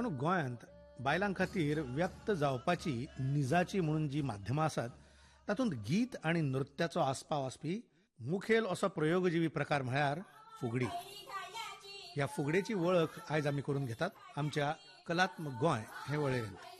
मित्रांनो, गोंयांत बायलां खातीर व्यक्त जावपाची निजाची म्हणून जी माध्यमां आसात तातूंत गीत आनी नृत्याचो आस्पाव आसपी मुखेल असो प्रयोगजिवी प्रकार म्हळ्यार फुगडी. ह्या फुगडेची वळख आयज आमी करून घेतात आमच्या कलात्मक गोंय हे वळेरेंत.